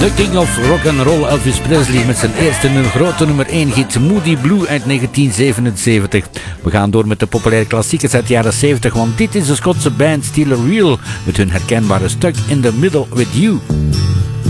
The King of Rock and Roll, Elvis Presley, met zijn eerste grote nummer 1 hit Moody Blue uit 1977. We gaan door met de populaire klassiekers uit de jaren 70, want dit is de Schotse band Steal a Reel met hun herkenbare Stuck in the Middle with You.